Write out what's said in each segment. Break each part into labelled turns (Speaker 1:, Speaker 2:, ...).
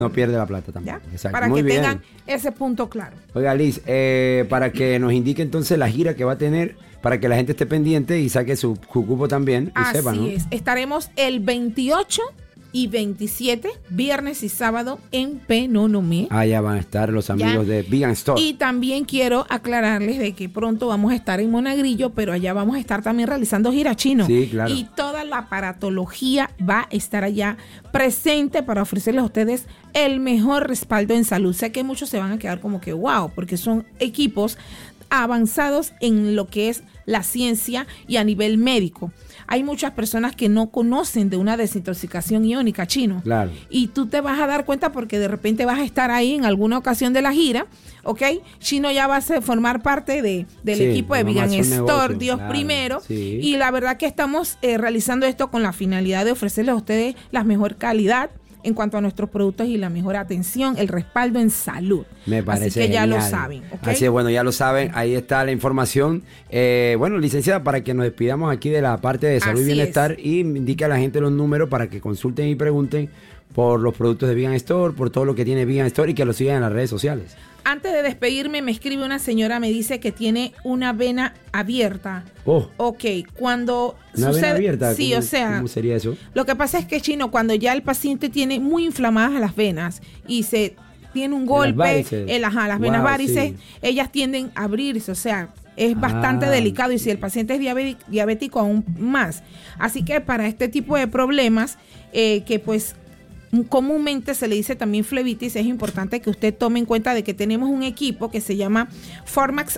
Speaker 1: No pierde la plata tampoco.
Speaker 2: Exacto. Para que tengan ese punto claro.
Speaker 1: Oiga, Liz, para que nos indique entonces la gira que va a tener, para que la gente esté pendiente y saque su cupo también. Y sepa, ¿no?
Speaker 2: Así es. Estaremos el 28 y 27, viernes y sábado en Penonomé.
Speaker 1: Allá van a estar los amigos de Vegan Store.
Speaker 2: Y también quiero aclararles de que pronto vamos a estar en Monagrillo, pero allá vamos a estar también realizando gira chino.
Speaker 1: Sí, claro.
Speaker 2: Y toda la aparatología va a estar allá presente para ofrecerles a ustedes el mejor respaldo en salud. Sé que muchos se van a quedar como que wow, porque son equipos avanzados en lo que es la ciencia y a nivel médico. Hay muchas personas que no conocen de una desintoxicación iónica, Chino.
Speaker 1: Claro.
Speaker 2: Y tú te vas a dar cuenta porque de repente vas a estar ahí en alguna ocasión de la gira, ¿ok? Chino ya va a formar parte del equipo de Vegan Store, Dios primero. Sí. Y la verdad que estamos realizando esto con la finalidad de ofrecerles a ustedes la mejor calidad en cuanto a nuestros productos y la mejor atención, el respaldo en salud.
Speaker 1: Me parece
Speaker 2: así que
Speaker 1: genial.
Speaker 2: ya lo saben, ¿okay?
Speaker 1: Así es, bueno, ya lo saben, ahí está la información. Bueno, licenciada, para que nos despidamos aquí de la parte de salud y bienestar y indique a la gente los números para que consulten y pregunten por los productos de Vegan Store, por todo lo que tiene Vegan Store y que lo sigan en las redes sociales.
Speaker 2: Antes de despedirme, me escribe una señora, me dice que tiene una vena abierta.
Speaker 1: Oh.
Speaker 2: Ok, cuando
Speaker 1: ¿Una
Speaker 2: sucede,
Speaker 1: vena abierta?
Speaker 2: Sí, o sea,
Speaker 1: ¿cómo sería eso?
Speaker 2: Lo que pasa es que, Chino, cuando ya el paciente tiene muy inflamadas las venas y se tiene un golpe, las venas varices, sí, ellas tienden a abrirse, o sea, es bastante delicado y si el paciente es diabético aún más. Así que para este tipo de problemas, que pues comúnmente se le dice también flebitis, es importante que usted tome en cuenta de que tenemos un equipo que se llama Formax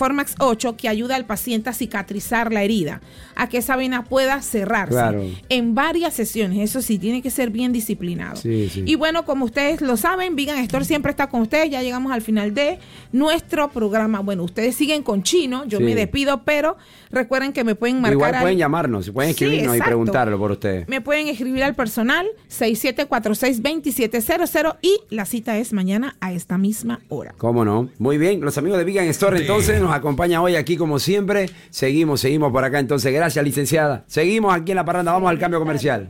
Speaker 2: 8 que ayuda al paciente a cicatrizar la herida, a que esa vena pueda cerrarse en varias sesiones. Eso sí, tiene que ser bien disciplinado. Sí. Y bueno, como ustedes lo saben, Vegan Store siempre está con ustedes. Ya llegamos al final de nuestro programa. Bueno, ustedes siguen con Chino, yo me despido, pero recuerden que me pueden marcar.
Speaker 1: Igual pueden llamarnos, pueden escribirnos y preguntarlo por ustedes.
Speaker 2: Me pueden escribir al personal 6746-2700 y la cita es mañana a esta misma hora.
Speaker 1: ¿Cómo no? Muy bien, los amigos de Vegan Store entonces nos acompañan hoy aquí como siempre. Seguimos por acá entonces. Gracias, licenciada. Seguimos aquí en La Parranda, vamos al cambio comercial.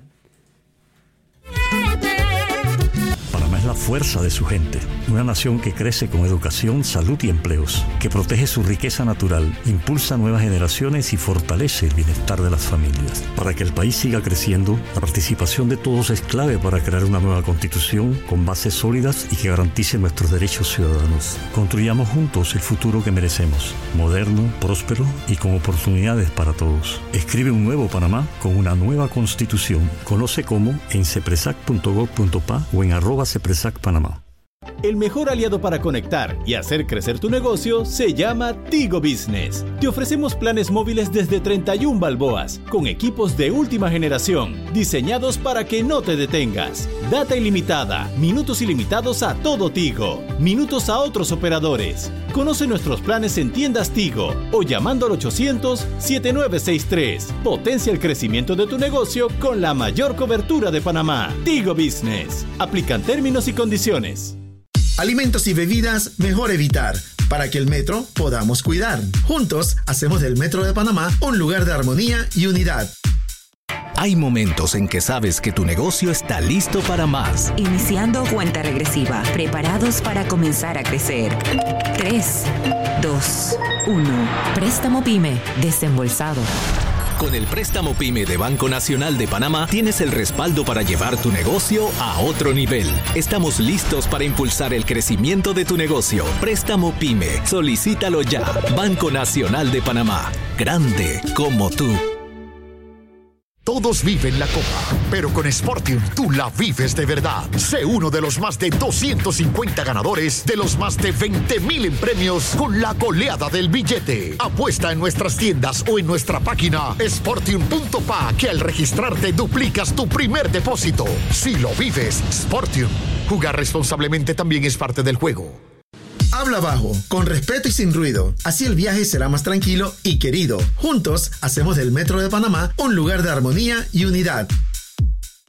Speaker 3: Panamá es la fuerza de su gente. Una nación que crece con educación, salud y empleos, que protege su riqueza natural, impulsa nuevas generaciones y fortalece el bienestar de las familias. Para que el país siga creciendo, la participación de todos es clave para crear una nueva constitución con bases sólidas y que garantice nuestros derechos ciudadanos. Construyamos juntos el futuro que merecemos, moderno, próspero y con oportunidades para todos. Escribe un nuevo Panamá con una nueva constitución. Conoce cómo en cepresac.gov.pa o en @cepresacpanamá.
Speaker 4: El mejor aliado para conectar y hacer crecer tu negocio se llama Tigo Business. Te ofrecemos planes móviles desde 31 balboas, con equipos de última generación, diseñados para que no te detengas. Data ilimitada, minutos ilimitados a todo Tigo, minutos a otros operadores. Conoce nuestros planes en tiendas Tigo o llamando al 800-7963. Potencia el crecimiento de tu negocio con la mayor cobertura de Panamá. Tigo Business. Aplican términos y condiciones.
Speaker 5: Alimentos y bebidas mejor evitar, para que el metro podamos cuidar. Juntos hacemos del Metro de Panamá un lugar de armonía y unidad.
Speaker 6: Hay momentos en que sabes que tu negocio está listo para más.
Speaker 7: Iniciando cuenta regresiva, preparados para comenzar a crecer. 3, 2, 1. Préstamo PYME, desembolsado.
Speaker 6: Con el préstamo PYME de Banco Nacional de Panamá tienes el respaldo para llevar tu negocio a otro nivel. Estamos listos para impulsar el crecimiento de tu negocio. Préstamo PYME. Solicítalo ya. Banco Nacional de Panamá. Grande como tú.
Speaker 8: Todos viven la copa, pero con Sportium tú la vives de verdad. Sé uno de los más de 250 ganadores de los más de 20,000 en premios con la goleada del billete. Apuesta en nuestras tiendas o en nuestra página sportium.pa, que al registrarte duplicas tu primer depósito. Si lo vives, Sportium. Jugar responsablemente también es parte del juego.
Speaker 5: Habla bajo, con respeto y sin ruido. Así el viaje será más tranquilo y querido. Juntos hacemos del Metro de Panamá un lugar de armonía y unidad.